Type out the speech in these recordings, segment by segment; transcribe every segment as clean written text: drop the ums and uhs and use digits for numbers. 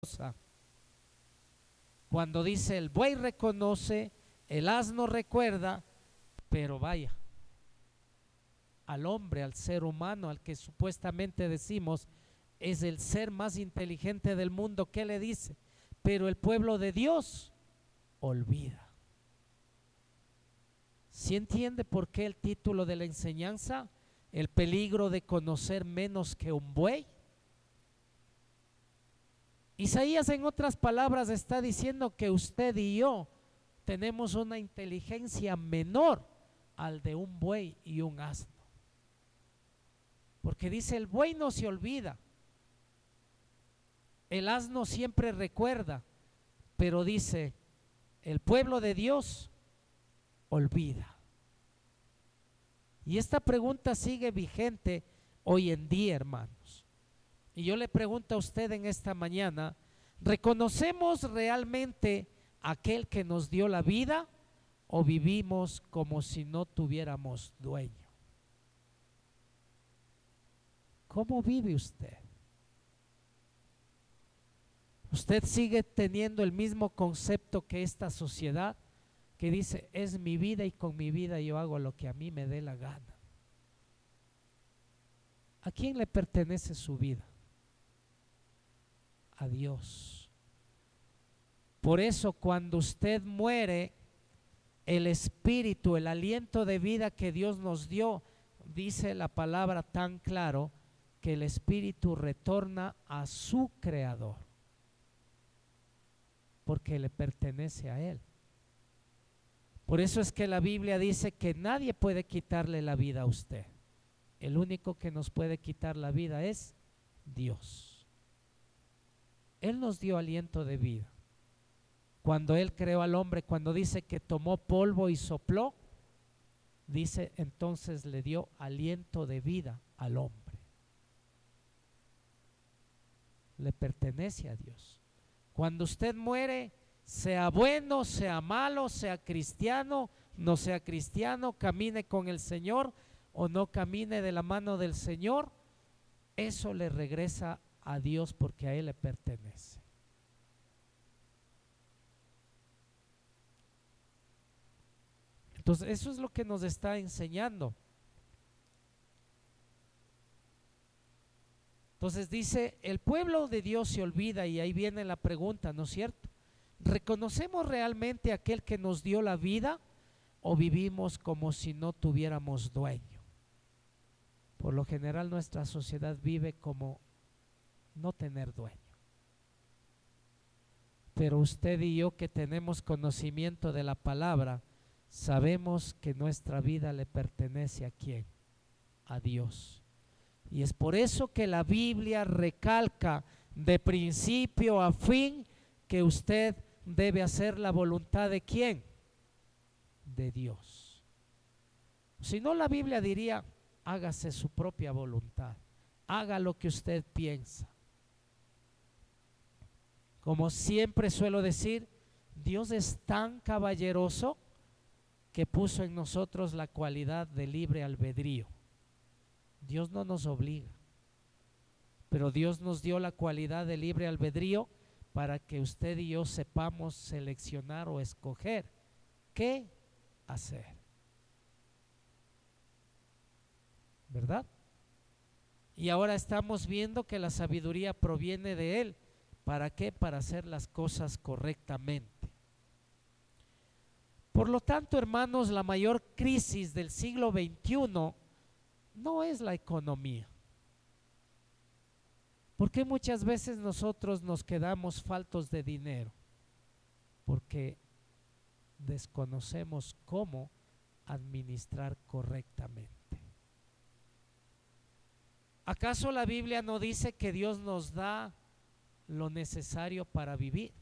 Cuando dice el buey reconoce, el asno recuerda, pero vaya, al hombre, al ser humano, al que supuestamente decimos es el ser más inteligente del mundo, ¿qué le dice? Pero el pueblo de Dios olvida. ¿Sí entiende por qué el título de la enseñanza? El peligro de conocer menos que un buey. Isaías, en otras palabras, está diciendo que usted y yo tenemos una inteligencia menor al de un buey y un asno. Porque dice, el buey no se olvida, el asno siempre recuerda, pero dice, el pueblo de Dios olvida. Y esta pregunta sigue vigente hoy en día, hermanos. Y yo le pregunto a usted en esta mañana, ¿reconocemos realmente aquel que nos dio la vida o vivimos como si no tuviéramos dueño? ¿Cómo vive usted? ¿Usted sigue teniendo el mismo concepto que esta sociedad que dice, es mi vida y con mi vida yo hago lo que a mí me dé la gana? ¿A quién le pertenece su vida? A Dios. Por eso cuando usted muere, el espíritu, el aliento de vida que Dios nos dio, dice la palabra tan claro, que el espíritu retorna a su creador, porque le pertenece a él. Por eso es que la Biblia dice que nadie puede quitarle la vida a usted. El único que nos puede quitar la vida es Dios. Él nos dio aliento de vida. Cuando Él creó al hombre, cuando dice que tomó polvo y sopló, dice entonces le dio aliento de vida al hombre. Le pertenece a Dios. Cuando usted muere, sea bueno, sea malo, sea cristiano, no sea cristiano, camine con el Señor o no camine de la mano del Señor, eso le regresa a Dios porque a Él le pertenece. Entonces eso es lo que nos está enseñando. Entonces dice, el pueblo de Dios se olvida, y ahí viene la pregunta, ¿no es cierto? ¿Reconocemos realmente a aquel que nos dio la vida o vivimos como si no tuviéramos dueño? Por lo general nuestra sociedad vive como no tener dueño. Pero usted y yo, que tenemos conocimiento de la palabra, sabemos que nuestra vida le pertenece ¿a quién? A Dios. Y es por eso que la Biblia recalca de principio a fin que usted debe hacer la voluntad ¿de quién? De Dios. Si no, la Biblia diría, hágase su propia voluntad, haga lo que usted piensa. Como siempre suelo decir, Dios es tan caballeroso que puso en nosotros la cualidad de libre albedrío. Dios no nos obliga, pero Dios nos dio la cualidad de libre albedrío para que usted y yo sepamos seleccionar o escoger qué hacer. ¿Verdad? Y ahora estamos viendo que la sabiduría proviene de Él. ¿Para qué? Para hacer las cosas correctamente. Por lo tanto, hermanos, la mayor crisis del siglo XXI no es la economía. ¿Por qué muchas veces nosotros nos quedamos faltos de dinero? Porque desconocemos cómo administrar correctamente. ¿Acaso la Biblia no dice que Dios nos da lo necesario para vivir?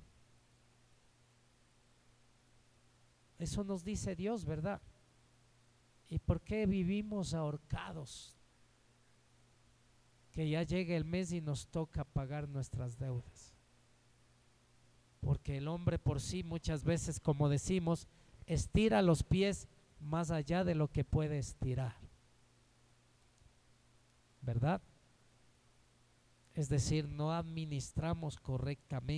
Eso nos dice Dios, ¿verdad? ¿Y por qué vivimos ahorcados? Que ya llegue el mes y nos toca pagar nuestras deudas. Porque el hombre por sí muchas veces, como decimos, estira los pies más allá de lo que puede estirar. ¿Verdad? es decir, no administramos correctamente